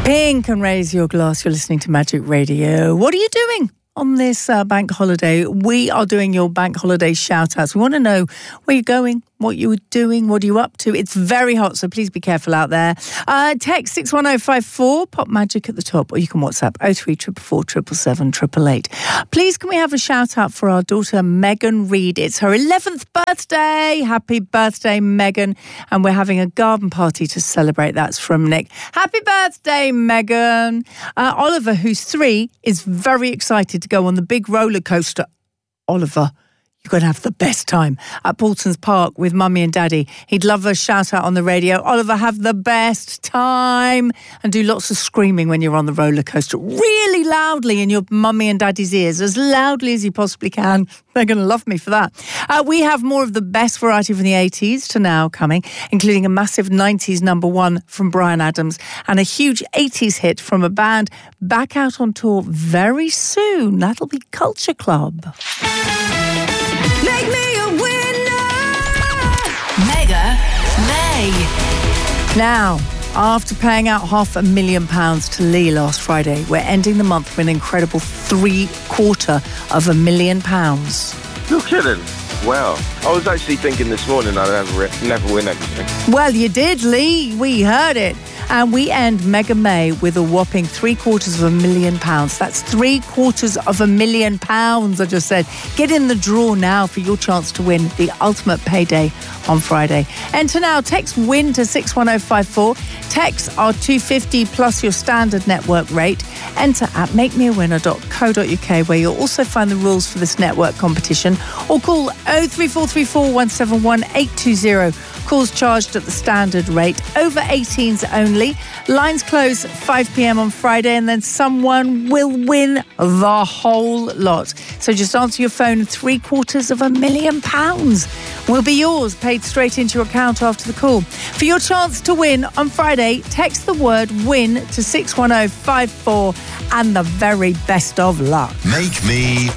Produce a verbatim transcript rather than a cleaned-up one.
Pink and raise your glass. You're listening to Magic Radio. What are you doing on this uh, bank holiday? We are doing your bank holiday shout-outs. We want to know where you're going, what you were doing, what are you up to. It's very hot, so please be careful out there. Uh, text six one oh five four, pop magic at the top, or you can WhatsApp oh three four four, seven seven seven, eight eight eight. Please, can we have a shout-out for our daughter, Megan Reed? It's her eleventh birthday. Happy birthday, Megan. And we're having a garden party to celebrate. That's from Nick. Happy birthday, Megan. Uh, Oliver, who's three, is very excited to go on the big roller coaster. Oliver, you're going to have the best time at Paulson's Park with Mummy and Daddy. He'd love a shout out on the radio. Oliver, have the best time and do lots of screaming when you're on the roller coaster, really loudly in your Mummy and Daddy's ears, as loudly as you possibly can. They're going to love me for that. Uh, we have more of the best variety from the eighties to now coming, including a massive nineties number one from Bryan Adams and a huge eighties hit from a band back out on tour very soon. That'll be Culture Club. Make me a winner! Mega May. Now, after paying out half a million pounds to Lee last Friday, we're ending the month with an incredible three quarter of a million pounds. You're kidding. Wow. I was actually thinking this morning I'd never, never win anything. Well, you did, Lee. We heard it. And we end Mega May with a whopping three quarters of a million pounds. That's three quarters of a million pounds, I just said. Get in the draw now for your chance to win the ultimate payday on Friday. Enter now. Text WIN to six one oh five four. Text are two fifty plus your standard network rate. Enter at make me a winner dot co dot uk, where you'll also find the rules for this network competition, or call oh three four three four, one seven one, eight two zero. Calls charged at the standard rate. Over eighteens only. Lines close at five p.m. on Friday, and then someone will win the whole lot. So just answer your phone. Three quarters of a million pounds will be yours, paid straight into your account after the call. For your chance to win on Friday, text the word WIN to six one oh five four, and the very best of luck. Make me